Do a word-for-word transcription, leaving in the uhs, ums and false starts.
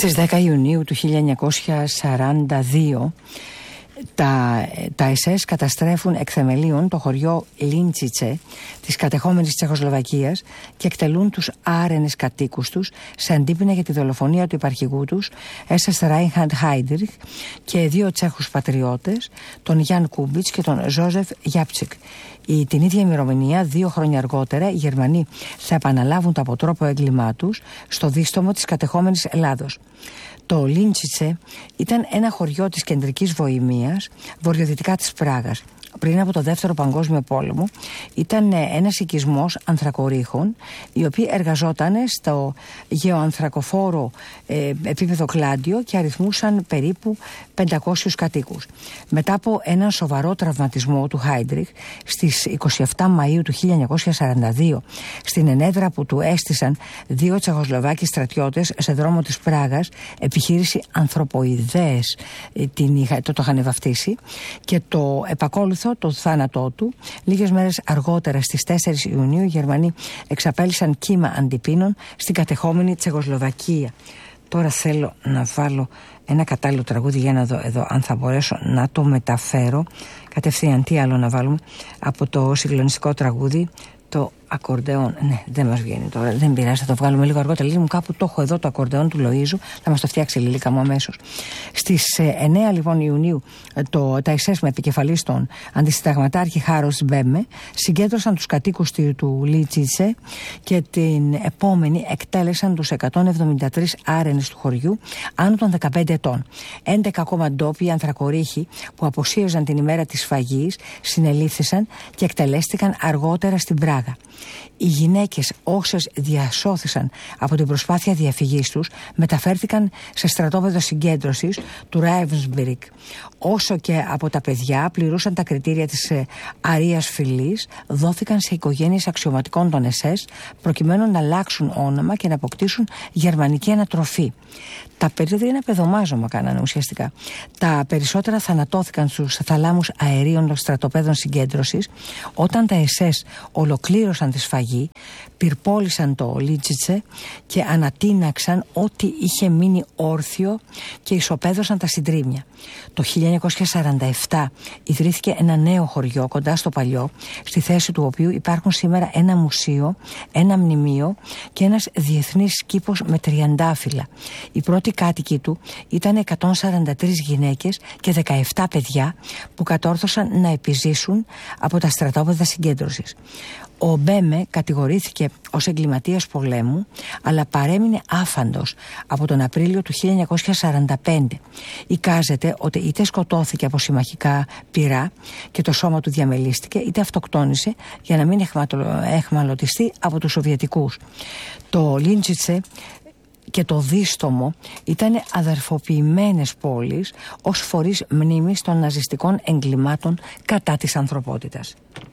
Στις δέκα Ιουνίου του χίλια εννιακόσια σαράντα δύο τα, τα ες ες καταστρέφουν εκ θεμελίων το χωριό Λίντσιτσε της κατεχόμενης Τσεχοσλοβακίας και εκτελούν τους άρενες κατοίκους τους σε αντίπεινα για τη δολοφονία του υπαρχηγού τους ες ες Ράινχαρντ Χάιντριχ και δύο Τσέχους πατριώτες, τον Γιάν Κούμπιτς και τον Ζόζεφ Γιάπτσικ. Η, την ίδια ημερομηνία, δύο χρόνια αργότερα, οι Γερμανοί θα επαναλάβουν το αποτρόπαιο έγκλημά τους στο δίστομο της κατεχόμενης Ελλάδος. Το Λίντσιτσε ήταν ένα χωριό της κεντρικής Βοημίας, βορειοδυτικά της Πράγας. Πριν από το Δεύτερο Παγκόσμιο Πόλεμο ήταν ένας οικισμός ανθρακορίχων, οι οποίοι εργαζόταν στο γεωανθρακοφόρο ε, επίπεδο Κλάντιο και αριθμούσαν περίπου πεντακόσιους κατοίκους. Μετά από έναν σοβαρό τραυματισμό του Χάιντριχ στις είκοσι επτά Μαΐου του χίλια εννιακόσια σαράντα δύο, στην ενέδρα που του έστησαν δύο Τσεχοσλοβάκοι στρατιώτες σε δρόμο της Πράγας, επιχείρηση ανθρωποειδές την, το, το είχαν βαφτίσει, και το επακόλουθο το θάνατό του. Λίγες μέρες αργότερα, στις τέσσερις Ιουνίου, οι Γερμανοί εξαπέλυσαν κύμα αντιπίνων στην κατεχόμενη Τσεχοσλοβακία. Τώρα θέλω να βάλω ένα κατάλληλο τραγούδι για να δω εδώ αν θα μπορέσω να το μεταφέρω κατευθείαν. Τι άλλο να βάλουμε από το συγκλονιστικό τραγούδι, το ακορντεόν. Ναι, δεν μας βγαίνει τώρα, δεν πειράζει, θα το βγάλουμε λίγο αργότερα. Λίγο μου κάπου το έχω εδώ, το ακορντεόν του Λοΐζου, θα μας το φτιάξει η Λίλικα μου αμέσως. Στις εννέα λοιπόν Ιουνίου, το, τα ες ες με επικεφαλής τον αντισυνταγματάρχη Χάρος Μπέμε συγκέντρωσαν τους κατοίκους του Λίντσιτσε και την επόμενη εκτέλεσαν τους εκατόν εβδομήντα τρεις άρενες του χωριού άνω των δεκαπέντε ετών. έντεκα ακόμα ντόπιοι ανθρακορίχοι που αποσίωζαν την ημέρα της σφαγής συνελήφθησαν και εκτελέστηκαν αργότερα στην Πράγα. Οι γυναίκες, όσες διασώθησαν από την προσπάθεια διαφυγής τους, μεταφέρθηκαν σε στρατόπεδο συγκέντρωσης του Ράιβενσμπυργκ. Όσο και από τα παιδιά πληρούσαν τα κριτήρια της ε, αρείας φυλής, δόθηκαν σε οικογένειες αξιωματικών των ες ες προκειμένου να αλλάξουν όνομα και να αποκτήσουν γερμανική ανατροφή. Τα περίοδια είναι παιδομάζωμα κάνανε ουσιαστικά. Τα περισσότερα θανατώθηκαν στους θαλάμους αερίων των στρατοπέδων συγκέντρωσης. Όταν τα ες ες ολοκλήρωσαν τη σφαγή, πυρπόλησαν το Λίντσιτσε και ανατείναξαν ό,τι είχε μείνει όρθιο και ισοπαίδωσαν τα συντρίμμια. Το χίλια εννιακόσια σαράντα επτά ιδρύθηκε ένα νέο χωριό κοντά στο παλιό, στη θέση του οποίου υπάρχουν σήμερα ένα μουσείο, ένα μνημείο και ένας διεθνής κήπος με τριαντάφυλλα. Οι πρώτοι κάτοικοι του ήταν εκατόν σαράντα τρεις γυναίκες και δεκαεπτά παιδιά που κατόρθωσαν να επιζήσουν από τα στρατόπεδα συγκέντρωσης. Ο Μπέμε κατηγορήθηκε ως εγκληματίας πολέμου, αλλά παρέμεινε άφαντος από τον Απρίλιο του χίλια εννιακόσια σαράντα πέντε. Εικάζεται ότι είτε σκοτώθηκε από συμμαχικά πυρά και το σώμα του διαμελίστηκε, είτε αυτοκτόνησε για να μην εχμαλωτιστεί από τους Σοβιετικούς. Το Λίντσιτσε και το δίστομο ήταν αδερφοποιημένες πόλεις ως φορείς μνήμης των ναζιστικών εγκλημάτων κατά της ανθρωπότητας.